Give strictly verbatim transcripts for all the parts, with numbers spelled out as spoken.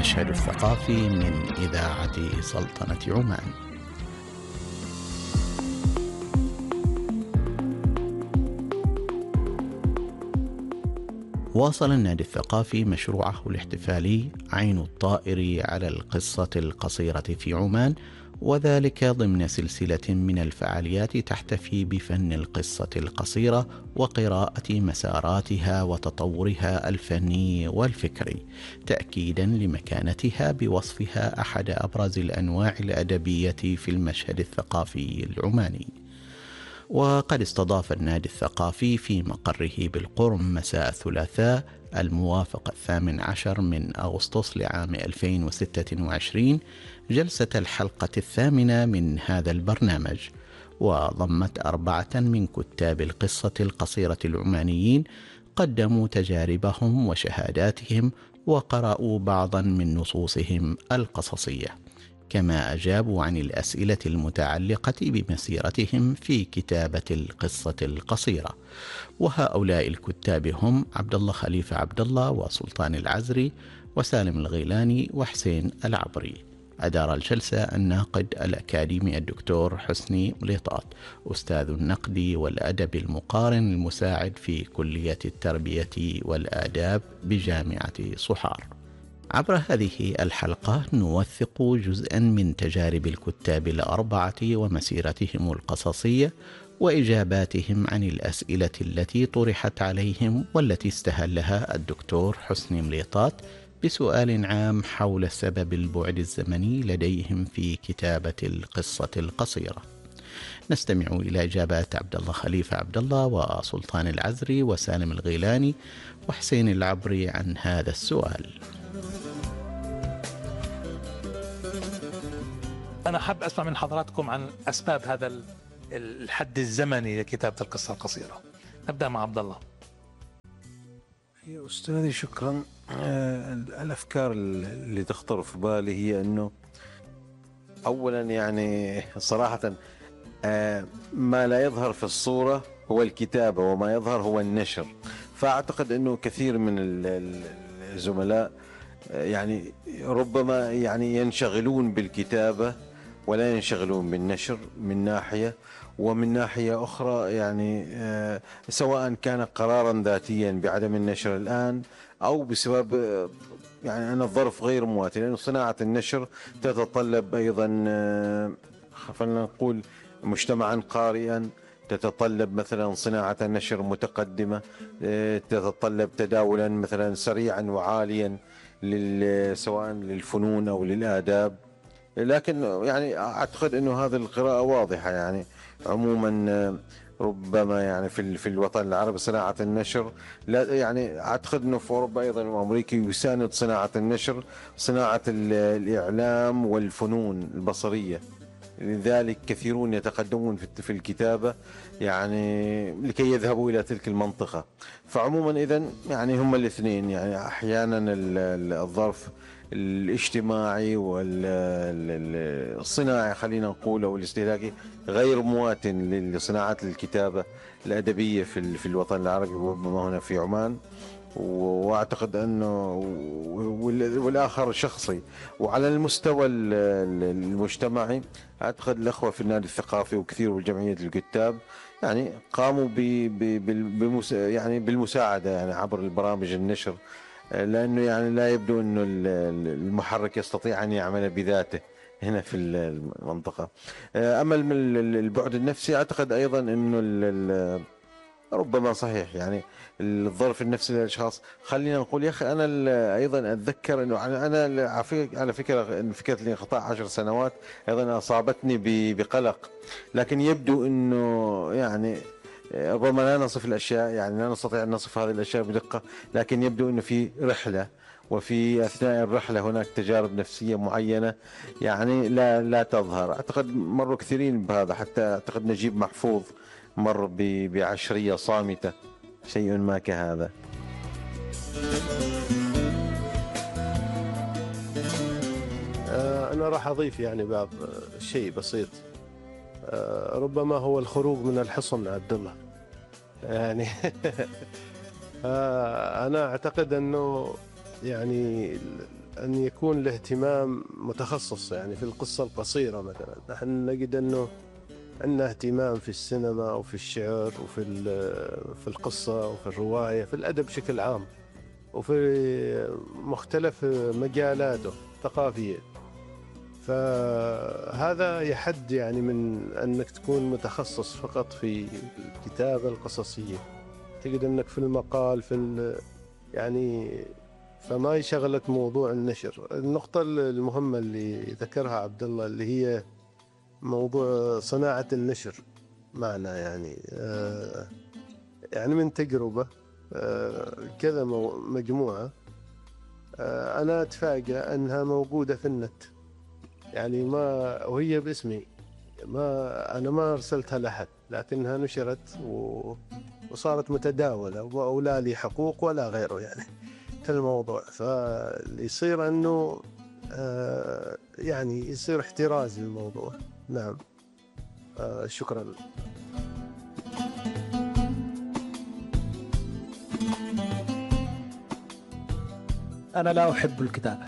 المشهد الثقافي من إذاعة سلطنة عمان. واصل النادي الثقافي مشروعه الاحتفالي عين الطائر على القصة القصيرة في عمان، وذلك ضمن سلسلة من الفعاليات تحتفي بفن القصة القصيرة وقراءة مساراتها وتطورها الفني والفكري، تأكيدا لمكانتها بوصفها أحد أبرز الأنواع الأدبية في المشهد الثقافي العماني. وقد استضاف النادي الثقافي في مقره بالقرم مساء الثلاثاء الموافق الثامن عشر من أغسطس لعام ألفين وستة وعشرين جلسة الحلقة الثامنة من هذا البرنامج، وضمت أربعة من كتاب القصة القصيرة العمانيين قدموا تجاربهم وشهاداتهم وقرأوا بعضا من نصوصهم القصصية، كما أجابوا عن الأسئلة المتعلقة بمسيرتهم في كتابة القصة القصيرة. وهؤلاء الكتاب هم عبد الله خليفة عبد الله وسلطان العزري وسالم الغيلاني وحسين العبري. أدار الجلسة الناقد الأكاديمي الدكتور حسني مليطات، أستاذ النقد والأدب المقارن المساعد في كلية التربية والآداب بجامعة صحار. عبر هذه الحلقة نوثق جزءا من تجارب الكتاب الأربعة ومسيرتهم القصصية وإجاباتهم عن الأسئلة التي طرحت عليهم، والتي استهلها الدكتور حسني مليطات بسؤال عام حول سبب البعد الزمني لديهم في كتابة القصة القصيرة. نستمع إلى إجابات عبد الله خليفة عبد الله وسلطان العزري وسالم الغيلاني وحسين العبري عن هذا السؤال. أنا حاب أسمع من حضراتكم عن أسباب هذا الحد الزمني لكتابة القصة القصيرة. نبدأ مع عبد الله. يا أستاذي شكرا. الأفكار اللي تخطر في بالي هي أنه أولا يعني صراحة ما لا يظهر في الصورة هو الكتابة وما يظهر هو النشر. فأعتقد أنه كثير من الزملاء يعني ربما يعني ينشغلون بالكتابة ولا ينشغلون بالنشر من ناحية، ومن ناحية أخرى يعني سواء كان قرارا ذاتيا بعدم النشر الآن أو بسبب يعني أن الظرف غير مواتي، لأن صناعة النشر تتطلب أيضا خلينا نقول مجتمعا قارئا، تتطلب مثلا صناعة نشر متقدمة، تتطلب تداولا مثلا سريعا وعاليا سواء للفنون أو للآداب. لكن يعني أعتقد أنه هذه القراءة واضحة يعني عموما ربما يعني في في الوطن العربي صناعة النشر لا يعني أعتقد أنه في أوروبا أيضا وأمريكا يساند صناعة النشر صناعة الإعلام والفنون البصرية، لذلك كثيرون يتقدمون في الكتابة يعني لكي يذهبوا إلى تلك المنطقة. فعموما إذن يعني هم الاثنين يعني أحيانا الظرف الاجتماعي والصناعي خلينا نقول أو الاستهلاكي غير مواتن لصناعة الكتابة الأدبية في في الوطن العربي وربما هنا في عمان، واعتقد انه والاخر شخصي. وعلى المستوى المجتمعي اعتقد الاخوه في النادي الثقافي وكثير من جمعيه الكتاب يعني قاموا ب يعني بالمساعده يعني عبر البرامج النشر، لانه يعني لا يبدو انه المحرك يستطيع ان يعمل بذاته هنا في المنطقه. اما البعد النفسي اعتقد ايضا انه ربما صحيح يعني الظرف النفسي للاشخاص. خلينا نقول يا اخي انا ايضا اتذكر انه انا على فكره فكره الانقطاع عشر سنوات ايضا اصابتني بقلق، لكن يبدو انه يعني ربما لا نصف الاشياء يعني لا نستطيع ان نصف هذه الاشياء بدقه، لكن يبدو انه في رحله وفي اثناء الرحله هناك تجارب نفسيه معينه يعني لا لا تظهر. اعتقد مروا كثيرين بهذا، حتى اعتقد نجيب محفوظ مر بعشرية صامتة شيء ما كهذا. أنا راح أضيف يعني بعض شيء بسيط، ربما هو الخروج من الحصن عبد الله يعني أنا أعتقد أنه يعني أن يكون له اهتمام متخصص، يعني في القصة القصيرة مثلا نحن نجد أنه عندنا اهتمام في السينما وفي الشعر وفي في القصة وفي الرواية، في الأدب بشكل عام، وفي مختلف مجالاته الثقافية. فهذا يحد يعني من أنك تكون متخصص فقط في الكتابة القصصية، تجد أنك في المقال في يعني فما يشغلك موضوع النشر. النقطة المهمة اللي ذكرها عبد الله اللي هي موضوع صناعة النشر معنا، يعني آه يعني من تجربة آه كذا مجموعة آه أنا أتفاجأ أنها موجودة في النت، يعني ما وهي باسمي، ما أنا ما أرسلتها لأحد، لكنها نشرت وصارت متداولة ولا لي حقوق ولا غيره يعني في الموضوع. فيصير أنه آه يعني يصير احتراز للموضوع. نعم آه شكرا. أنا لا أحب الكتابة.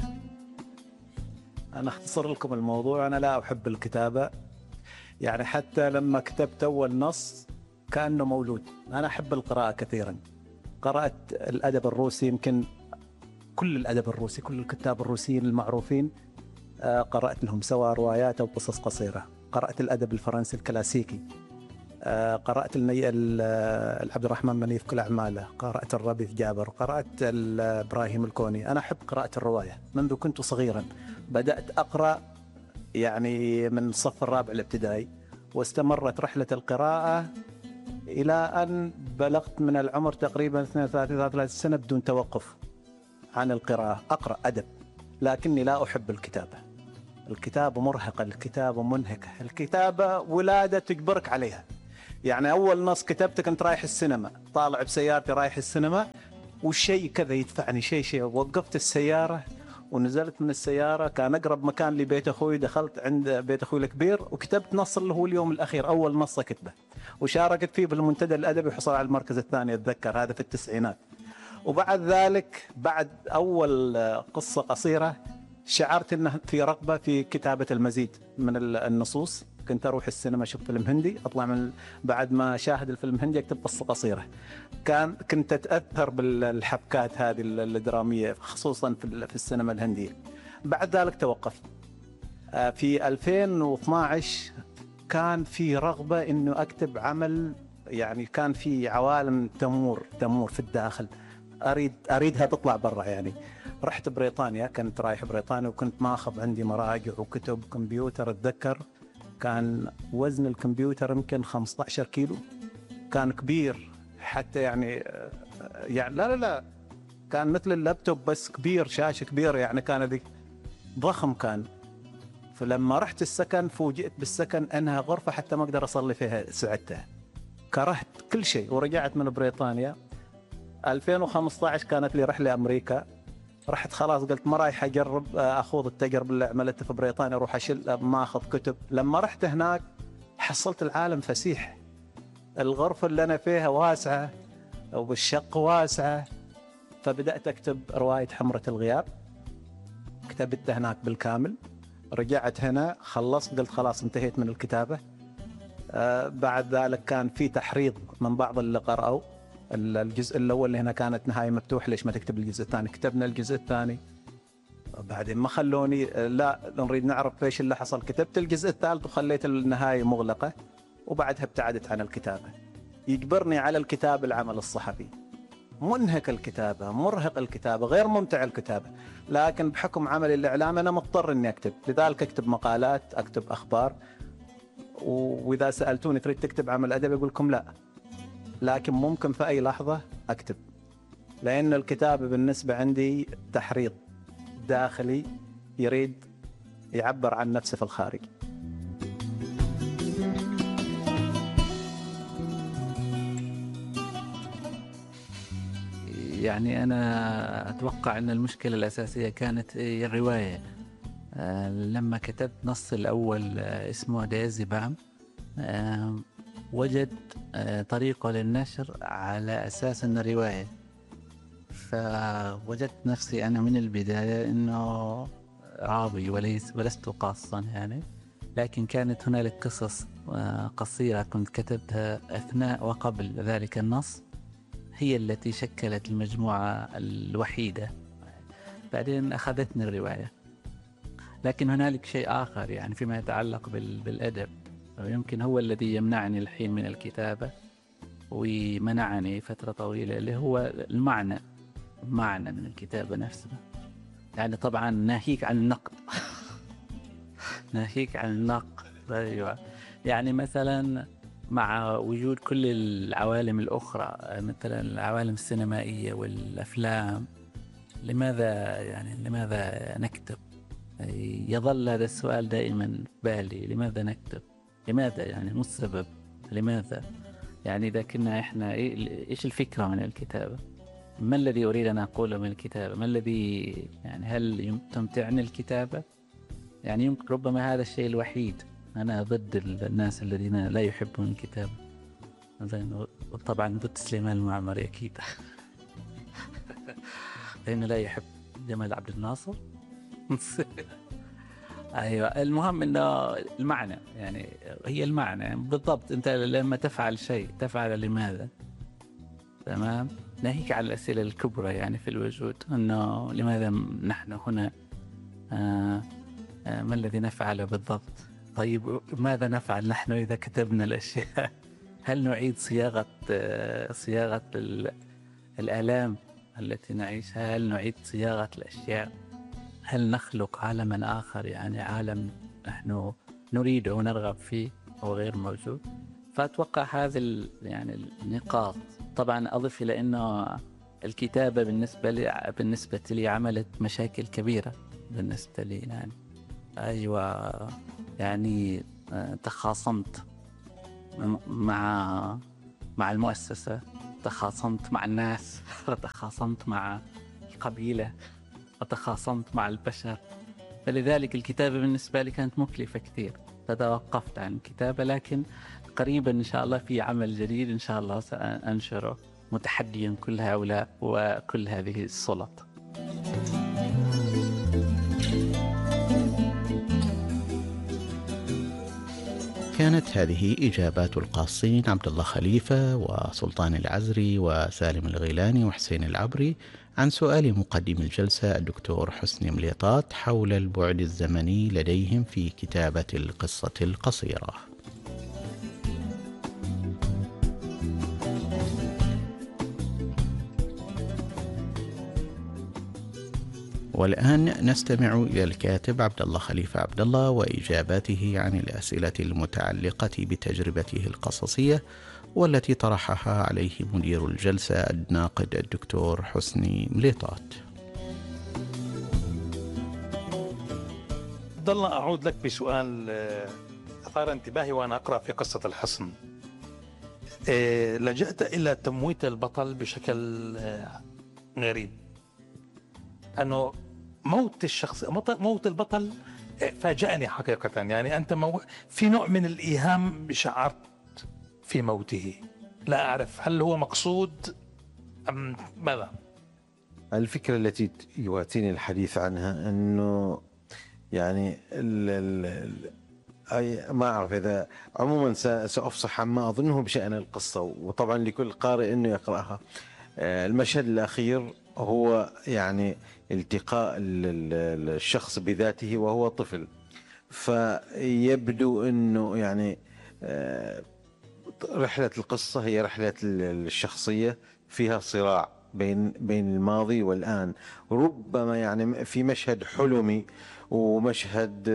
أنا أختصر لكم الموضوع، أنا لا أحب الكتابة. يعني حتى لما كتبت أول نص كأنه مولود. أنا أحب القراءة كثيرا، قرأت الأدب الروسي، يمكن كل الأدب الروسي، كل الكتاب الروسيين المعروفين قرأت لهم سواء روايات أو قصص قصيرة. قرأت الأدب الفرنسي الكلاسيكي، قرأت عبد الرحمن منيف كل أعماله، قرأت الربيع جابر، قرأت إبراهيم الكوني. أنا أحب قراءة الرواية منذ كنت صغيرا، بدأت أقرأ يعني من الصف الرابع الابتدائي، واستمرت رحلة القراءة إلى أن بلغت من العمر تقريبا اثنين وثلاثين سنة بدون توقف عن القراءة. أقرأ أدب لكني لا أحب الكتابة. الكتابة مرهقة، الكتابة منهكة، الكتابة ولادة تجبرك عليها. يعني أول نص كتبته كنت رايح السينما، طالع بسيارتي رايح السينما، والشيء كذا يدفعني شيء شيء وقفت السيارة ونزلت من السيارة، كان أقرب مكان لبيت أخوي، دخلت عند بيت أخوي الكبير وكتبت نص اللي هو اليوم الأخير، أول نص كتبه، وشاركت فيه بالمنتدى الأدبي وحصل على المركز الثاني أتذكر، هذا في التسعينات. وبعد ذلك بعد أول قصة قصيرة شعرت أنه في رغبة في كتابة المزيد من النصوص. كنت أروح السينما أشوف فيلم هندي، أطلع من بعد ما شاهد الفيلم الهندي أكتب قصة قصيرة. كان كنت أتأثر بالحبكات هذه الدرامية خصوصا في السينما الهندية. بعد ذلك توقفت. في ألفين واثناشر كان في رغبة إنه أكتب عمل، يعني كان في عوالم تمور تمور في الداخل، أريد أريدها تطلع برا. يعني رحت بريطانيا، كنت رايح بريطانيا وكنت ماخذ عندي مراجع وكتب كمبيوتر. أتذكر كان وزن الكمبيوتر يمكن خمسة عشر كيلو، كان كبير حتى يعني يعني لا لا لا كان مثل اللابتوب بس كبير، شاشة كبيرة يعني، كان ذي ضخم كان. فلما رحت السكن فوجئت بالسكن أنها غرفة حتى ما أقدر أصلي فيها سعدتها، كرهت كل شيء ورجعت من بريطانيا. ألفين وخمسة عشر كانت لي رحلة أمريكا، رحت خلاص قلت ما رايح أجرب أخوض التجربة اللي عملتها في بريطانيا، أروح أشيل ما أخذ كتب. لما رحت هناك حصلت العالم فسيح، الغرفة اللي أنا فيها واسعة وبالشقة واسعة. فبدأت أكتب رواية حمرة الغياب، كتبتها هناك بالكامل. رجعت هنا خلصت، قلت خلاص انتهيت من الكتابة. آه بعد ذلك كان في تحريض من بعض اللي قرأوا الجزء الأول اللي هنا كانت نهاية مفتوح، ليش ما تكتب الجزء الثاني؟ كتبنا الجزء الثاني، بعدين ما خلوني، لا نريد نعرف ايش اللي حصل. كتبت الجزء الثالث وخليت النهاية مغلقة، وبعدها ابتعدت عن الكتابة. يجبرني على الكتاب العمل الصحفي، منهك الكتابة، مرهق الكتابة، غير ممتع الكتابة، لكن بحكم عمل الإعلام أنا مضطر إني أكتب، لذلك أكتب مقالات، أكتب أخبار. وإذا سألتوني تريد تكتب عمل أدبي أقول لكم لا، لكن ممكن في أي لحظة أكتب، لأن الكتابة بالنسبة عندي تحريض داخلي يريد يعبر عن نفسه في الخارج. يعني أنا أتوقع أن المشكلة الأساسية كانت الرواية. لما كتبت نص الأول اسمه دايزي بام، وجد طريقة للنشر على أساس أنه رواية، فوجدت نفسي أنا من البداية أنه راوي وليس ولست قاصا يعني، لكن كانت هنالك قصص قصيرة كنت كتبتها أثناء وقبل ذلك النص هي التي شكلت المجموعة الوحيدة. بعدين أخذتني الرواية. لكن هنالك شيء آخر يعني فيما يتعلق بالأدب، ويمكن هو الذي يمنعني الحين من الكتابة ومنعني فترة طويلة، اللي هو المعنى معنى من الكتابة نفسها. يعني طبعا ناهيك عن النقد ناهيك عن النقد أيوة. يعني مثلا مع وجود كل العوالم الأخرى مثلا العوالم السينمائية والأفلام، لماذا يعني لماذا نكتب؟ يظل هذا السؤال دائما في بالي، لماذا نكتب؟ لماذا يعني مو السبب، لماذا؟ يعني إذا كنا إحنا إيش الفكرة من الكتابة؟ ما الذي أريد أن أقوله من الكتابة؟ ما الذي يعني هل تمتعني الكتابة؟ يعني يمكن ربما هذا الشيء الوحيد. أنا ضد الناس الذين لا يحبون الكتابة، زين، طبعا ضد سليمان المعمري أكيد لأنه لا يحب جمال عبد الناصر أيوة. المهم إنه المعنى يعني هي المعنى بالضبط. أنت لما تفعل شيء تفعل لماذا؟ تمام. ناهيك على الأسئلة الكبرى يعني في الوجود، إنه لماذا نحن هنا؟ آه آه ما الذي نفعله بالضبط؟ طيب ماذا نفعل نحن إذا كتبنا الأشياء؟ هل نعيد صياغة آه صياغة الآلام التي نعيشها؟ هل نعيد صياغة الأشياء؟ هل نخلق عالما آخر، يعني عالم نحن نريده ونرغب فيه وغير موجود؟ فأتوقع هذه يعني النقاط. طبعا أضف إلى أنه الكتابة بالنسبة لي بالنسبة لي عملت مشاكل كبيرة بالنسبة لي يعني. أيوة يعني تخاصمت مع مع المؤسسة، تخاصمت مع الناس، تخاصمت مع القبيلة، وتخاصمت مع البشر. فلذلك الكتابة بالنسبة لي كانت مكلفة كثير، فتوقفت عن الكتابة. لكن قريبا إن شاء الله في عمل جديد إن شاء الله سأنشره متحديا كل هؤلاء وكل هذه السلط. كانت هذه إجابات القاصين عبد الله خليفة وسلطان العزري وسالم الغيلاني وحسين العبري عن سؤال مقدم الجلسة الدكتور حسني مليطات حول البعد الزمني لديهم في كتابة القصة القصيرة. والآن نستمع إلى الكاتب عبد الله خليفة عبد الله وإجاباته عن الأسئلة المتعلقة بتجربته القصصية والتي طرحها عليه مدير الجلسة الناقد الدكتور حسني مليطات. عبد الله، أعود لك بسؤال أثار انتباهي وأنا أقرأ في قصة الحصن. لجأت إلى تمويت البطل بشكل غريب، أنه موت الشخص موت البطل فاجأني حقيقة. يعني أنت مو... في نوع من الإيهام شعرت في موته، لا أعرف هل هو مقصود أم ماذا؟ الفكرة التي يواتيني الحديث عنها أنه يعني ال ال أي ما أعرف إذا عموما سأفصح عما أظنه بشأن القصة، وطبعا لكل قارئ أنه يقرأها. المشهد الأخير هو يعني التقاء الشخص بذاته وهو طفل، فيبدو أنه يعني رحلة القصة هي رحلة الشخصية فيها صراع بين بين الماضي والآن، ربما يعني في مشهد حلمي ومشهد.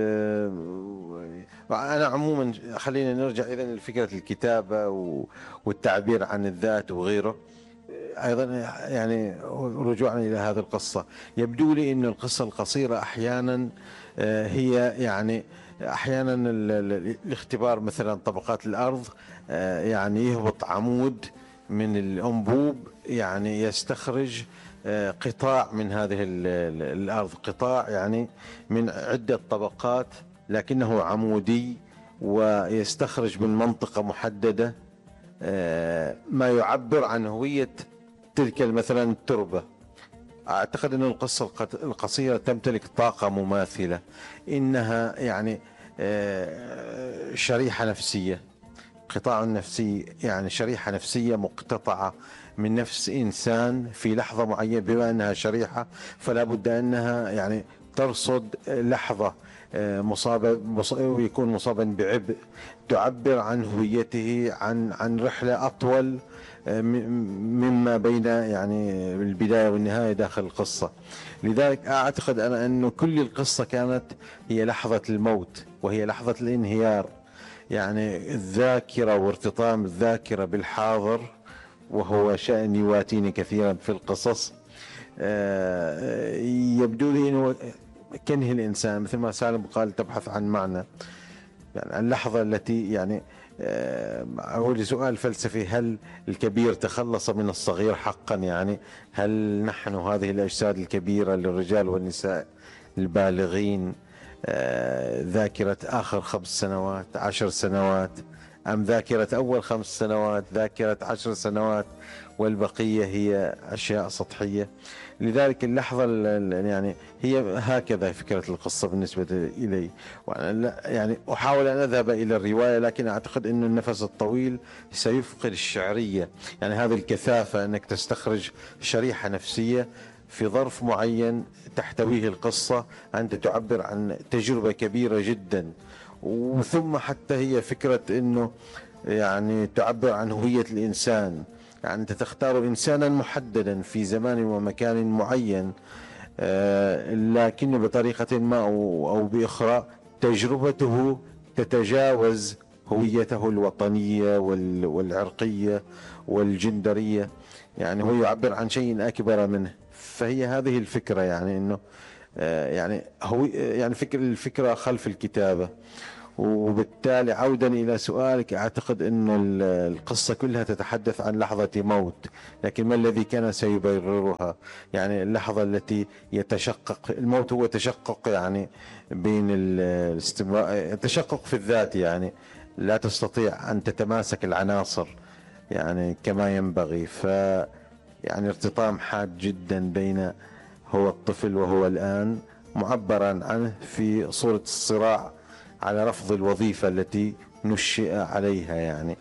أنا عموما خلينا نرجع إذن لفكرة الكتابة والتعبير عن الذات وغيره. أيضا يعني رجوعا إلى هذه القصة، يبدو لي أن القصة القصيرة أحيانا هي يعني أحيانا الاختبار مثلا طبقات الأرض، يعني يهبط عمود من الأنبوب يعني يستخرج قطاع من هذه الأرض، قطاع يعني من عدة طبقات لكنه عمودي، ويستخرج من منطقة محددة ما يعبر عن هوية تلك مثلا التربة. أعتقد أن القصة الق- القصيرة تمتلك طاقة مماثلة، إنها يعني آه، شريحة نفسية، قطاع نفسي، يعني شريحة نفسية مقتطعة من نفس إنسان في لحظة معينة. بما أنها شريحة فلا بد أنها يعني ترصد لحظة آه، مصابة مص- ويكون مصابا بعبء تعبر عن هويته، عن عن رحلة أطول آه، م- مما بين يعني البداية والنهاية داخل القصة. لذلك أعتقد أنا أنه كل القصة كانت هي لحظة الموت، وهي لحظة الانهيار، يعني الذاكرة وارتطام الذاكرة بالحاضر، وهو شأن يواتيني كثيرا في القصص. آه، يبدو لي أنه كنه الإنسان مثل ما سالم قال تبحث عن معنى، يعني اللحظة التي يعني آه، أول سؤال فلسفي: هل الكبير تخلص من الصغير حقا؟ يعني هل نحن هذه الأجساد الكبيرة للرجال والنساء البالغين آه، ذاكرة آخر خمس سنوات، عشر سنوات، أم ذاكرة أول خمس سنوات، ذاكرة عشر سنوات، والبقية هي أشياء سطحية؟ لذلك اللحظة ال- ال- يعني هي هكذا فكرة القصة بالنسبة إلي. وأنا لا- يعني أحاول أن أذهب إلى الرواية، لكن أعتقد أن النفس الطويل سيفقد الشعرية، يعني هذه الكثافة أنك تستخرج شريحة نفسية في ظرف معين تحتويه القصة، أنت تعبر عن تجربة كبيرة جدا. وثم حتى هي فكرة أنه يعني تعبر عن هوية الإنسان، يعني أنت تختار إنسانا محددا في زمان ومكان معين، آه، لكن بطريقة ما أو أو بأخرى تجربته تتجاوز هويته الوطنية وال- والعرقية والجندرية، يعني هو يعبر عن شيء أكبر منه. فهي هذه الفكرة، يعني أنه آه، يعني هو يعني فكر الفكرة خلف الكتابة. وبالتالي عودا إلى سؤالك، أعتقد أن القصة كلها تتحدث عن لحظة موت، لكن ما الذي كان سيبررها؟ يعني اللحظة التي يتشقق الموت، هو تشقق يعني بين الاستمرار، تشقق في الذات، يعني لا تستطيع أن تتماسك العناصر يعني كما ينبغي. ف يعني ارتطام حاد جدا بين هو الطفل وهو الآن، معبرا عنه في صورة الصراع على رفض الوظيفة التي نشئ عليها. يعني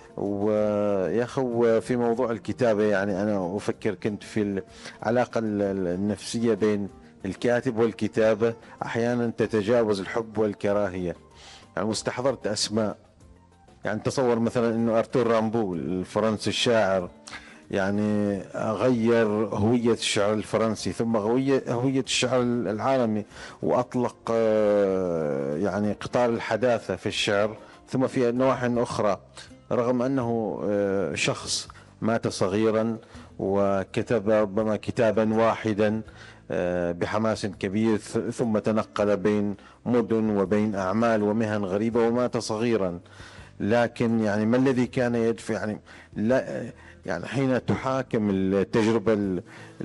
ويا أخو في موضوع الكتابة، يعني أنا أفكر كنت في العلاقة النفسية بين الكاتب والكتابة، أحيانا تتجاوز الحب والكراهية. يعني واستحضرت أسماء، يعني تصور مثلا أنه أرتور رامبو الفرنسي الشاعر يعني غير هوية الشعر الفرنسي ثم هوية هوية الشعر العالمي، وأطلق يعني قطار الحداثة في الشعر. ثم في نواحي أخرى رغم أنه شخص مات صغيرا وكتب ربما كتابا واحدا بحماس كبير، ثم تنقل بين مدن وبين أعمال ومهن غريبة ومات صغيرا. لكن يعني ما الذي كان يدفع؟ يعني لا يعني حين تحاكم التجربة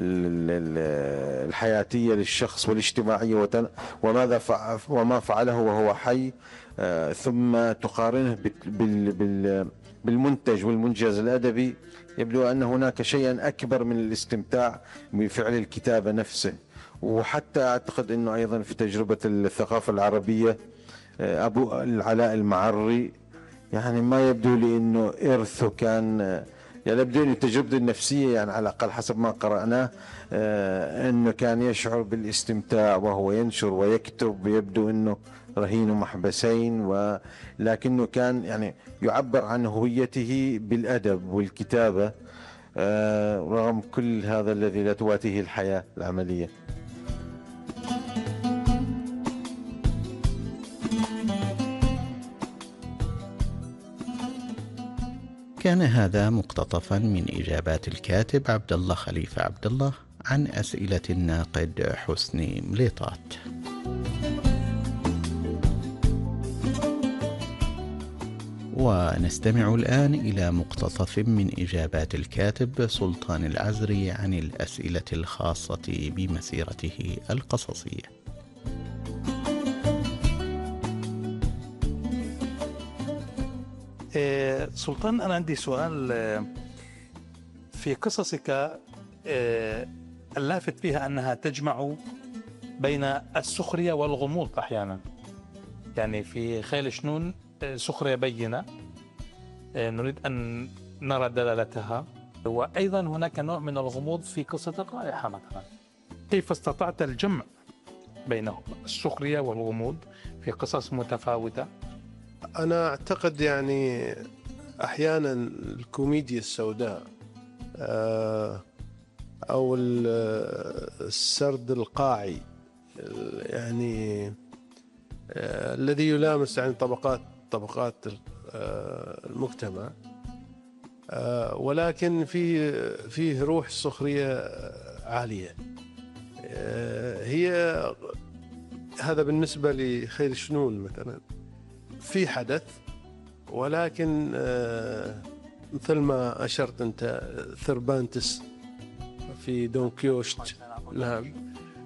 الحياتية للشخص والاجتماعية وماذا وما فعله وهو حي، ثم تقارنه بالمنتج والمنجز الأدبي، يبدو أن هناك شيئا أكبر من الاستمتاع بفعل الكتابة نفسه. وحتى أعتقد أنه أيضا في تجربة الثقافة العربية أبو العلاء المعري، يعني ما يبدو لي أنه إرثه كان، يعني يبدو لي تجربته النفسية يعني على الأقل حسب ما قرأناه آه أنه كان يشعر بالاستمتاع وهو ينشر ويكتب، يبدو أنه رهين محبسين، ولكنه كان يعني يعبر عن هويته بالأدب والكتابة آه رغم كل هذا الذي لا تواتيه الحياة العملية. كان هذا مقتطفا من إجابات الكاتب عبد الله خليفة عبد الله عن أسئلة الناقد حسني مليطات. ونستمع الآن إلى مقتطف من إجابات الكاتب سلطان العزري عن الأسئلة الخاصة بمسيرته القصصية. سلطان، أنا عندي سؤال. في قصصك اللافت فيها أنها تجمع بين السخرية والغموض أحيانا. يعني في خيل شنون سخرية بينة نريد أن نرى دلالتها، وأيضا هناك نوع من الغموض في قصة الرائحة مثلا. كيف استطعت الجمع بينهم، السخرية والغموض في قصص متفاوتة؟ أنا أعتقد يعني أحيانا الكوميديا السوداء أو السرد القاعي يعني الذي يلامس يعني طبقات طبقات المجتمع، ولكن فيه فيه روح السخرية عالية. هي هذا بالنسبة لخيل شنون مثلا، في حدث ولكن مثل ما أشرت أنت ثربانتس في دون كيوشت، نعم،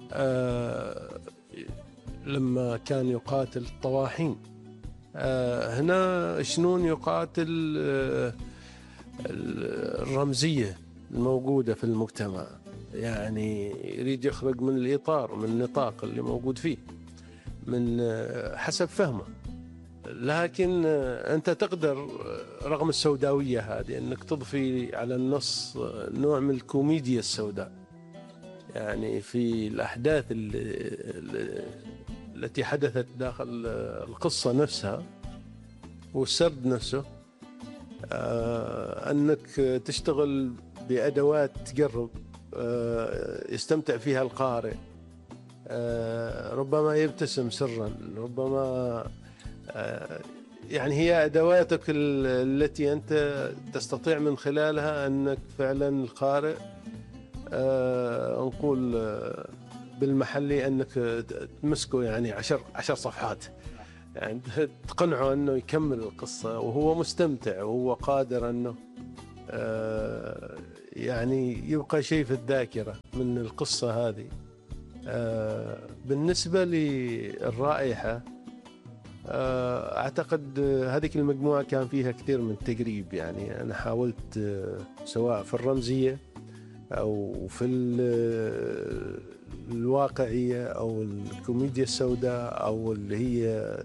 لما كان يقاتل الطواحين، هنا شنون يقاتل الرمزية الموجودة في المجتمع، يعني يريد يخرج من الإطار، من النطاق اللي موجود فيه من حسب فهمه. لكن أنت تقدر رغم السوداوية هذه أنك تضفي على النص نوع من الكوميديا السوداء، يعني في الأحداث اللي التي حدثت داخل القصة نفسها والسرد نفسه، أنك تشتغل بأدوات تقرب يستمتع فيها القارئ، ربما يبتسم سرا، ربما يعني هي أدواتك التي أنت تستطيع من خلالها أنك فعلا القارئ نقول بالمحلي أنك تمسكه يعني عشر عشر صفحات، يعني تقنعه أنه يكمل القصة وهو مستمتع وهو قادر أنه يعني يبقى شيء في الذاكرة من القصة هذه. بالنسبة للرائحة أعتقد هذه المجموعة كان فيها كثير من التقريب، يعني أنا حاولت سواء في الرمزية أو في الواقعية أو الكوميديا السوداء أو اللي هي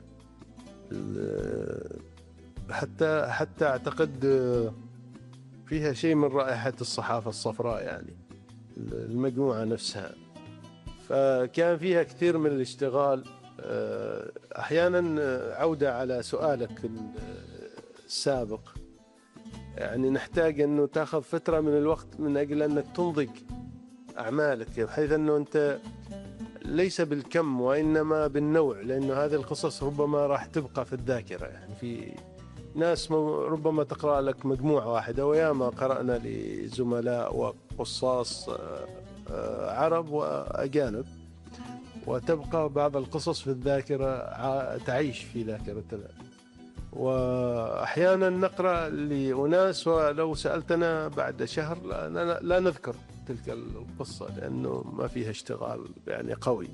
حتى حتى أعتقد فيها شيء من رائحة الصحافة الصفراء، يعني المجموعة نفسها. فكان فيها كثير من الاشتغال. أحيانا عودة على سؤالك السابق، يعني نحتاج أنه تأخذ فترة من الوقت من أجل أنك تنضج أعمالك، بحيث أنه أنت ليس بالكم وإنما بالنوع، لأنه هذه القصص ربما راح تبقى في الذاكرة. يعني في ناس ربما تقرأ لك مجموعة واحدة، وياما قرأنا لزملاء وقصاص عرب وأجانب، وتبقى بعض القصص في الذاكرة، تعيش في ذاكرتنا. وأحيانا نقرأ لأناس ولو سألتنا بعد شهر لا, لا نذكر تلك القصة لأنه ما فيها اشتغال يعني قوي.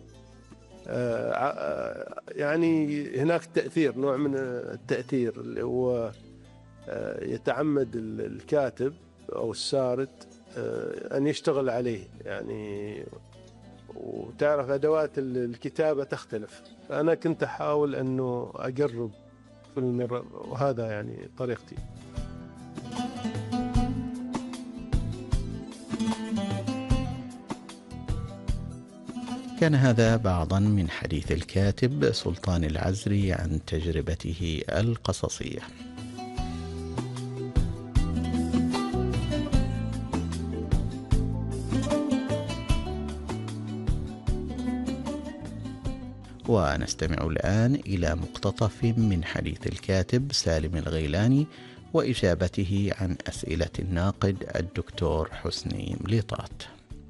يعني هناك تأثير، نوع من التأثير اللي هو يتعمد الكاتب أو السارد أن يشتغل عليه، يعني وتعرف أدوات الكتابة تختلف. فأنا كنت أحاول أنه أقرب في المرة، وهذا يعني طريقتي. كان هذا بعضا من حديث الكاتب سلطان العزري عن تجربته القصصية. ونستمع الآن إلى مقتطف من حديث الكاتب سالم الغيلاني وإجابته عن أسئلة الناقد الدكتور حسني مليطات.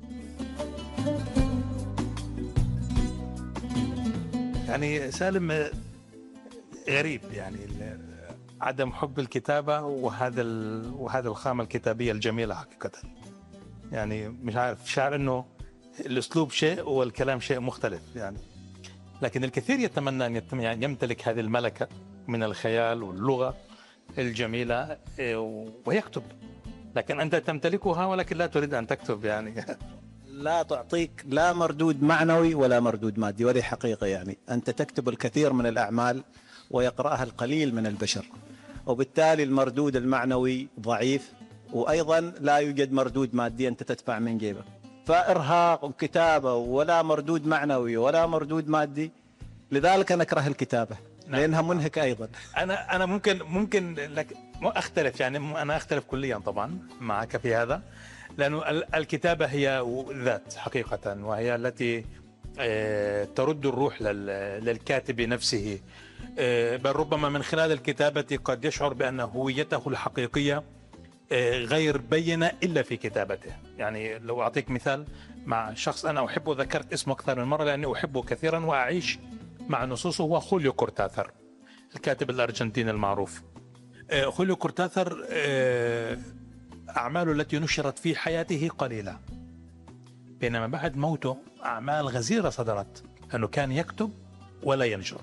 يعني سالم غريب، يعني عدم حب الكتابة وهذا وهذا الخامة الكتابية الجميلة حقيقة. يعني مش عارف، شعر إنه الأسلوب شيء والكلام شيء مختلف يعني. لكن الكثير يتمنى أن يعني يمتلك هذه الملكة من الخيال واللغة الجميلة ويكتب، لكن أنت تمتلكها ولكن لا تريد أن تكتب يعني. لا تعطيك لا مردود معنوي ولا مردود مادي، وهذه حقيقة. يعني أنت تكتب الكثير من الأعمال ويقرأها القليل من البشر، وبالتالي المردود المعنوي ضعيف، وأيضا لا يوجد مردود مادي أنت تدفع من جيبك. فإرهاق وكتابة ولا مردود معنوي ولا مردود مادي، لذلك أنا أكره الكتابة لأنها منهكة أيضا. انا انا ممكن ممكن لك اختلف، يعني انا اختلف كليا طبعا معك في هذا، لانه ال- الكتابه هي ذات حقيقه، وهي التي آه، ترد الروح لل- للكاتب نفسه، آه، بل ربما من خلال الكتابه قد يشعر بان هويته الحقيقيه آه، غير بينه الا في كتابته. يعني لو اعطيك مثال مع شخص انا احبه، ذكرت اسمه اكثر من مره لاني احبه كثيرا واعيش مع نصوصه، هو خوليو كورتاثر، الكاتب الأرجنتيني المعروف. آه، خوليو كورتاثر آه، أعماله التي نشرت في حياته قليلة، بينما بعد موته أعمال غزيرة صدرت، أنه كان يكتب ولا ينشر.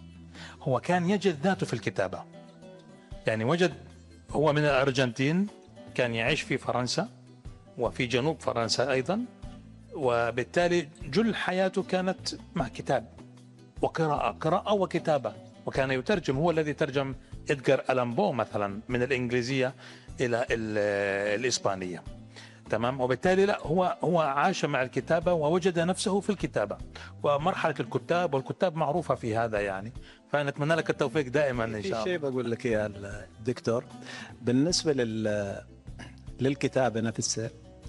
هو كان يجد ذاته في الكتابة، يعني وجد هو من الأرجنتين، كان يعيش في فرنسا وفي جنوب فرنسا أيضا، وبالتالي جل حياته كانت مع كتاب وقراءة، قراءة وكتابة، وكان يترجم، هو الذي ترجم إدغار ألان بو مثلا من الإنجليزية إلى ال- الإسبانية، تمام. وبالتالي لا، هو هو عاش مع الكتابة ووجد نفسه في الكتابة، ومرحلة الكتاب والكتاب معروفة في هذا يعني. فنتمنى لك التوفيق دائما إن في شاء شيء الله. بقول لك يا الدكتور، بالنسبة لل للكتابة نفسها،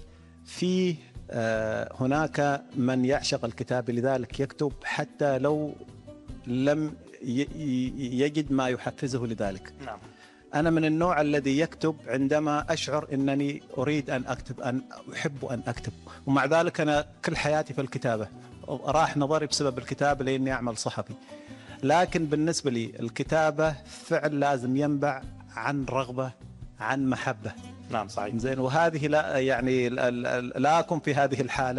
في آه، هناك من يعشق الكتاب لذلك يكتب حتى لو لم ي- ي- يجد ما يحفزه لذلك. نعم. أنا من النوع الذي يكتب عندما أشعر أنني أريد أن أكتب، أن أحب أن أكتب، ومع ذلك أنا كل حياتي في الكتابة، راح نظري بسبب الكتابة لأني أعمل صحفي. لكن بالنسبة لي الكتابة فعل لازم ينبع عن رغبة، عن محبة. نعم صحيح. زين، وهذه لا يعني لا لا- لا أكون في هذه الحالة